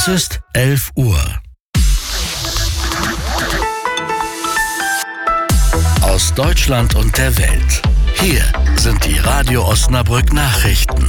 Es ist 11 Uhr. Aus Deutschland und der Welt. Hier sind die Radio Osnabrück Nachrichten.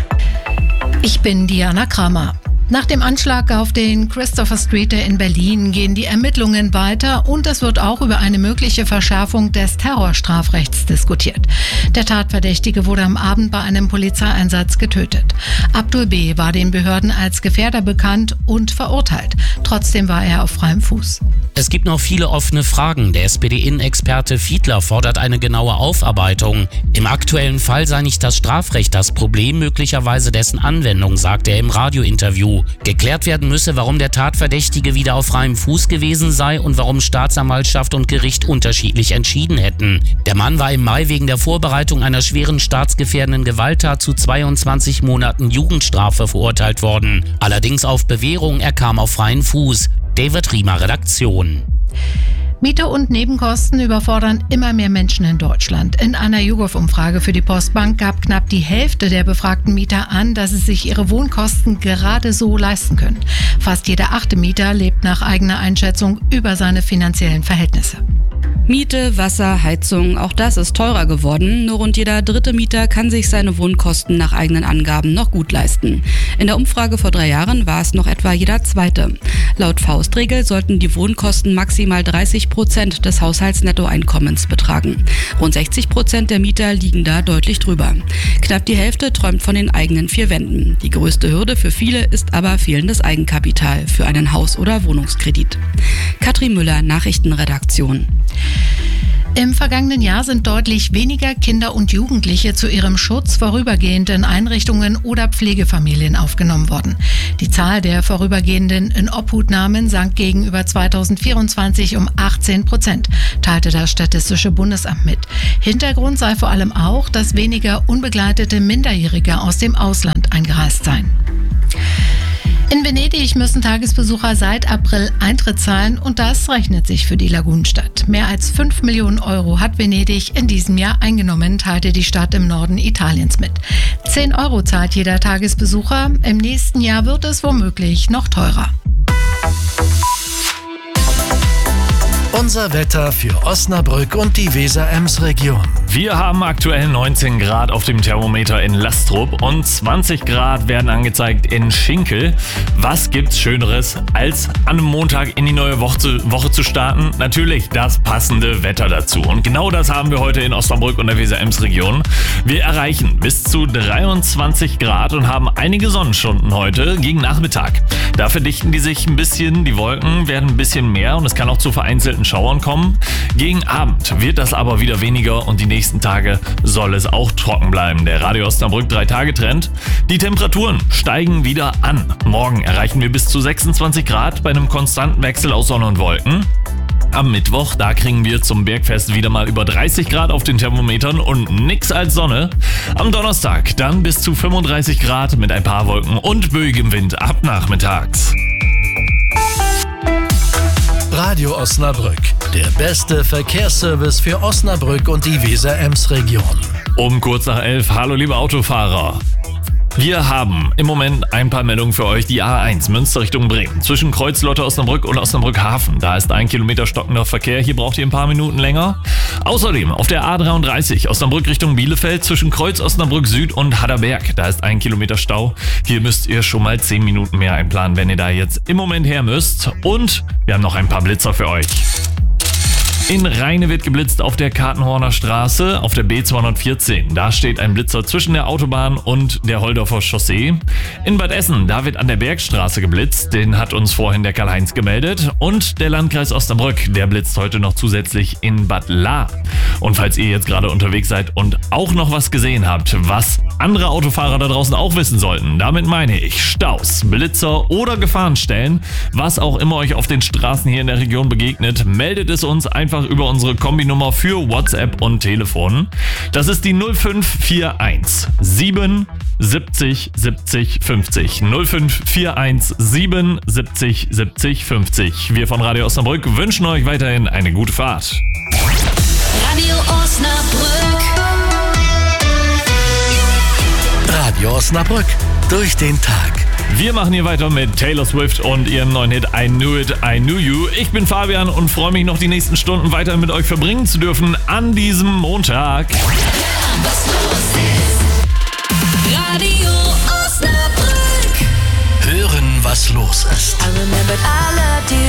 Ich bin Diana Kramer. Nach dem Anschlag auf den Christopher Street in Berlin gehen die Ermittlungen weiter und es wird auch über eine mögliche Verschärfung des Terrorstrafrechts diskutiert. Der Tatverdächtige wurde am Abend bei einem Polizeieinsatz getötet. Abdul B. war den Behörden als Gefährder bekannt und verurteilt. Trotzdem war er auf freiem Fuß. Es gibt noch viele offene Fragen. Der SPD-Innenexperte Fiedler fordert eine genaue Aufarbeitung. Im aktuellen Fall sei nicht das Strafrecht das Problem, möglicherweise dessen Anwendung, sagt er im Radiointerview. Geklärt werden müsse, warum der Tatverdächtige wieder auf freiem Fuß gewesen sei und warum Staatsanwaltschaft und Gericht unterschiedlich entschieden hätten. Der Mann war im Mai wegen der Vorbereitung einer schweren staatsgefährdenden Gewalttat zu 22 Monaten Jugendstrafe verurteilt worden. Allerdings auf Bewährung, er kam auf freien Fuß. David Riemer, Redaktion. Miete und Nebenkosten überfordern immer mehr Menschen in Deutschland. In einer YouGov-Umfrage für die Postbank gab knapp die Hälfte der befragten Mieter an, dass sie sich ihre Wohnkosten gerade so leisten können. Fast jeder 8. Mieter lebt nach eigener Einschätzung über seine finanziellen Verhältnisse. Miete, Wasser, Heizung, auch das ist teurer geworden. Nur rund jeder 3. Mieter kann sich seine Wohnkosten nach eigenen Angaben noch gut leisten. In der Umfrage vor 3 Jahren war es noch etwa jeder 2. Laut Faustregel sollten die Wohnkosten maximal 30% des Haushaltsnettoeinkommens betragen. Rund 60% der Mieter liegen da deutlich drüber. Knapp die Hälfte träumt von den eigenen 4 Wänden. Die größte Hürde für viele ist aber fehlendes Eigenkapital für einen Haus- oder Wohnungskredit. Katrin Müller, Nachrichtenredaktion. Im vergangenen Jahr sind deutlich weniger Kinder und Jugendliche zu ihrem Schutz vorübergehend in Einrichtungen oder Pflegefamilien aufgenommen worden. Die Zahl der vorübergehenden Inobhutnahmen sank gegenüber 2024 um 18%, teilte das Statistische Bundesamt mit. Hintergrund sei vor allem auch, dass weniger unbegleitete Minderjährige aus dem Ausland eingereist seien. In Venedig müssen Tagesbesucher seit April Eintritt zahlen und das rechnet sich für die Lagunenstadt. Mehr als 5 Millionen Euro hat Venedig in diesem Jahr eingenommen, teilte die Stadt im Norden Italiens mit. 10 Euro zahlt jeder Tagesbesucher. Im nächsten Jahr wird es womöglich noch teurer. Unser Wetter für Osnabrück und die Weser-Ems-Region. Wir haben aktuell 19 Grad auf dem Thermometer in Lastrup und 20 Grad werden angezeigt in Schinkel. Was gibt's Schöneres, als an einem Montag in die neue Woche zu starten? Natürlich das passende Wetter dazu. Und genau das haben wir heute in Osnabrück und der Weser-Ems-Region. Wir erreichen bis zu 23 Grad und haben einige Sonnenstunden heute gegen Nachmittag. Da verdichten die sich ein bisschen, die Wolken werden ein bisschen mehr und es kann auch zu vereinzelten Schauern kommen. Gegen Abend wird das aber wieder weniger und die nächsten Tage soll es auch trocken bleiben. Der Radio Osnabrück 3-Tage-Trend. Die Temperaturen steigen wieder an. Morgen erreichen wir bis zu 26 Grad bei einem konstanten Wechsel aus Sonne und Wolken. Am Mittwoch, da kriegen wir zum Bergfest wieder mal über 30 Grad auf den Thermometern und nix als Sonne. Am Donnerstag dann bis zu 35 Grad mit ein paar Wolken und böigem Wind ab nachmittags. Radio Osnabrück, der beste Verkehrsservice für Osnabrück und die Weser-Ems-Region. Um kurz nach 11, hallo liebe Autofahrer. Wir haben im Moment ein paar Meldungen für euch. Die A1 Münster Richtung Bremen. Zwischen Kreuzlotte Osnabrück und Osnabrück Hafen. Da ist 1 Kilometer stockender Verkehr. Hier braucht ihr ein paar Minuten länger. Außerdem auf der A33 Osnabrück Richtung Bielefeld. Zwischen Kreuz Osnabrück Süd und Hadderberg. Da ist 1 Kilometer Stau. Hier müsst ihr schon mal 10 Minuten mehr einplanen, wenn ihr da jetzt im Moment her müsst. Und wir haben noch ein paar Blitzer für euch. In Rheine wird geblitzt auf der Kartenhorner Straße, auf der B214. Da steht ein Blitzer zwischen der Autobahn und der Holdorfer Chaussee. In Bad Essen, da wird an der Bergstraße geblitzt. Den hat uns vorhin der Karl-Heinz gemeldet. Und der Landkreis Osnabrück, der blitzt heute noch zusätzlich in Bad Lahr. Und falls ihr jetzt gerade unterwegs seid und auch noch was gesehen habt, was andere Autofahrer da draußen auch wissen sollten, damit meine ich Staus, Blitzer oder Gefahrenstellen, was auch immer euch auf den Straßen hier in der Region begegnet, meldet es uns einfach über unsere Kombinummer für WhatsApp und Telefon. Das ist die 0541 77 70 50. 0541 77 70 50. Wir von Radio Osnabrück wünschen euch weiterhin eine gute Fahrt. Radio Osnabrück. Radio Osnabrück. Durch den Tag. Wir machen hier weiter mit Taylor Swift und ihrem neuen Hit I Knew It, I Knew You. Ich bin Fabian und freue mich noch die nächsten Stunden weiter mit euch verbringen zu dürfen an diesem Montag. Was los ist. Radio Osnabrück. Hören, was los ist. I remembered I loved you.